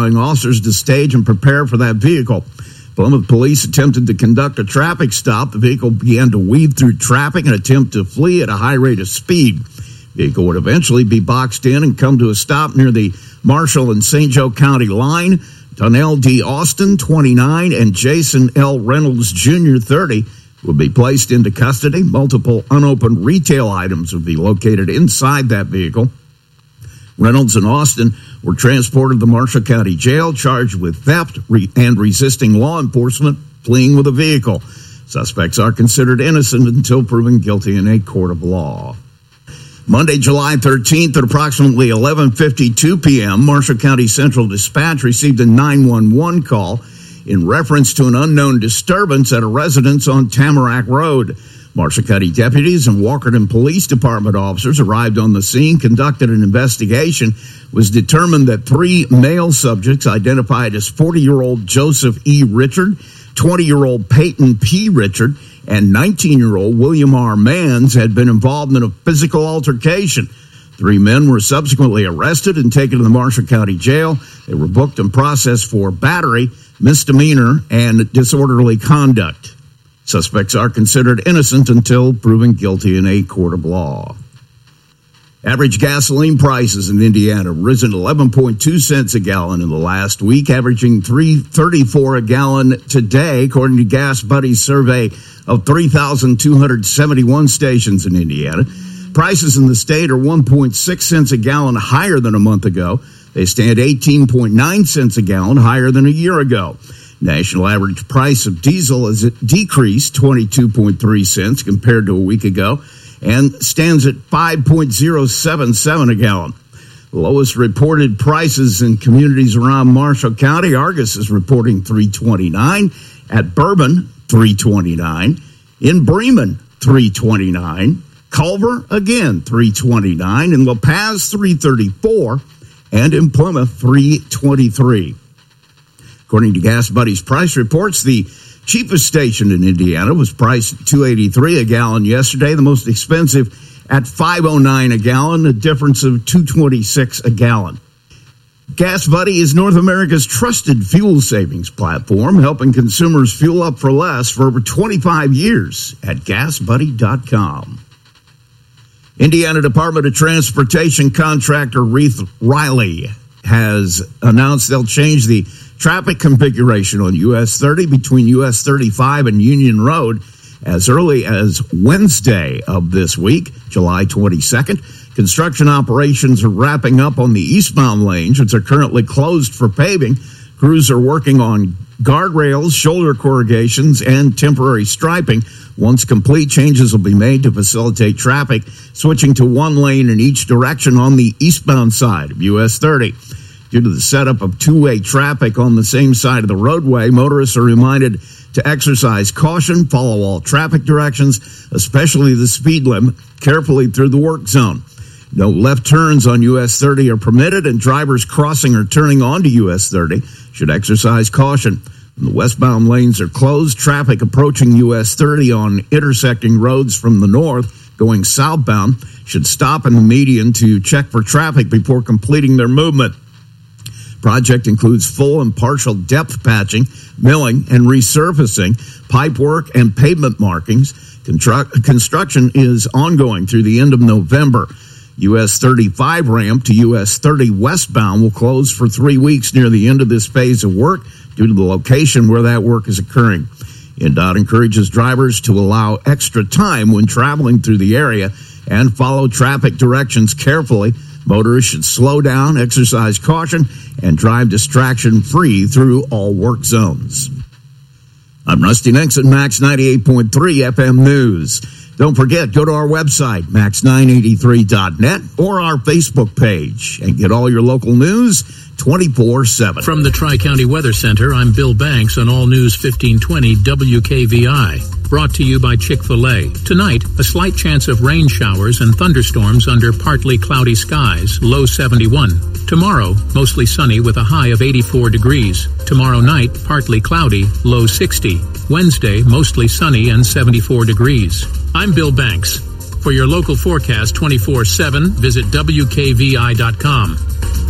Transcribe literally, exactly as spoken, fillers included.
allowing officers to stage and prepare for that vehicle. Plymouth police attempted to conduct a traffic stop. The vehicle began to weave through traffic and attempt to flee at a high rate of speed. The vehicle would eventually be boxed in and come to a stop near the Marshall and Saint Joe County line. Donnell D. Austin, twenty-nine, and Jason L. Reynolds, Junior, thirty, will be placed into custody. Multiple unopened retail items will be located inside that vehicle. Reynolds and Austin were transported to Marshall County Jail, charged with theft and resisting law enforcement, fleeing with a vehicle. Suspects are considered innocent until proven guilty in a court of law. Monday, July thirteenth, at approximately eleven fifty-two p.m., Marshall County Central Dispatch received a nine one one call in reference to an unknown disturbance at a residence on Tamarack Road. Marshall County deputies and Walkerton Police Department officers arrived on the scene, conducted an investigation. It was determined that three male subjects identified as forty-year-old Joseph E. Richard, twenty-year-old Peyton P. Richard, and nineteen-year-old William R. Manns had been involved in a physical altercation. Three men were subsequently arrested and taken to the Marshall County Jail. They were booked and processed for battery, misdemeanor, and disorderly conduct. Suspects are considered innocent until proven guilty in a court of law. Average gasoline prices in Indiana risen eleven point two cents a gallon in the last week, averaging three thirty-four a gallon today, according to Gas Buddy's survey of three thousand two hundred seventy-one stations in Indiana. Prices in the state are one point six cents a gallon higher than a month ago. They stand eighteen point nine cents a gallon higher than a year ago. National average price of diesel has decreased twenty-two point three cents compared to a week ago and stands at five point oh seven seven a gallon. The lowest reported prices in communities around Marshall County. Argus is reporting three twenty-nine, at Bourbon three twenty-nine, in Bremen three twenty-nine, Culver again three twenty-nine, in La Paz three thirty-four, and in Plymouth three twenty-three. According to Gas Buddy's price reports, the cheapest station in Indiana was priced at two eighty-three a gallon yesterday. The most expensive at five oh nine a gallon, a difference of two twenty-six a gallon. Gas Buddy is North America's trusted fuel savings platform, helping consumers fuel up for less for over twenty-five years at gas buddy dot com. Indiana Department of Transportation contractor Reith Riley has announced they'll change the traffic configuration on U S thirty between U S thirty-five and Union Road as early as Wednesday of this week, July twenty-second. Construction operations are wrapping up on the eastbound lanes, which are currently closed for paving. Crews are working on guardrails, shoulder corrugations, and temporary striping. Once complete, changes will be made to facilitate traffic, switching to one lane in each direction on the eastbound side of U S thirty. Due to the setup of two-way traffic on the same side of the roadway, motorists are reminded to exercise caution, follow all traffic directions, especially the speed limit, carefully through the work zone. No left turns on U S thirty are permitted, and drivers crossing or turning onto U S thirty should exercise caution. When the westbound lanes are closed, traffic approaching U S thirty on intersecting roads from the north going southbound should stop in the median to check for traffic before completing their movement. Project includes full and partial depth patching, milling, and resurfacing, pipe work, and pavement markings. Constru- construction is ongoing through the end of November. U S thirty-five ramp to U S thirty westbound will close for three weeks near the end of this phase of work due to the location where that work is occurring. I N D O T encourages drivers to allow extra time when traveling through the area and follow traffic directions carefully. Motorists should slow down, exercise caution, and drive distraction-free through all work zones. I'm Rusty Nixon, Max ninety-eight point three F M News. Don't forget, go to our website, max nine eighty-three dot net, or our Facebook page, and get all your local news twenty-four seven. From the Tri-County Weather Center, I'm Bill Banks on All News fifteen twenty W K V I. Brought to you by Chick-fil-A. Tonight, a slight chance of rain showers and thunderstorms under partly cloudy skies, low seventy-one. Tomorrow, mostly sunny with a high of eighty-four degrees. Tomorrow night, partly cloudy, low sixty. Wednesday, mostly sunny and seventy-four degrees. I'm Bill Banks. For your local forecast twenty-four seven, visit W K V I dot com.